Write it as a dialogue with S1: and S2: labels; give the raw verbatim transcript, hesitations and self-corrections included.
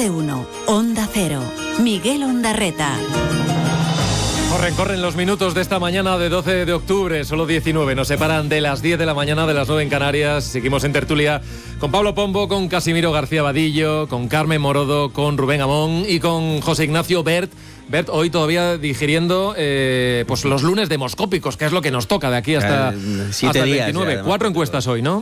S1: de uno, Onda Cero, Miguel Ondarreta.
S2: Corren, corren los minutos de esta mañana de doce de octubre, solo diecinueve, nos separan de las diez de la mañana, de las nueve en Canarias. Seguimos en tertulia con Pablo Pombo, con Casimiro García Vadillo, con Carmen Morodo, con Rubén Amón y con José Ignacio Bert. Bert, hoy todavía digiriendo eh, pues los lunes demoscópicos, que es lo que nos toca de aquí hasta,
S3: eh, siete
S2: hasta el
S3: días
S2: veintinueve.
S3: ya,
S2: Cuatro encuestas hoy, ¿no?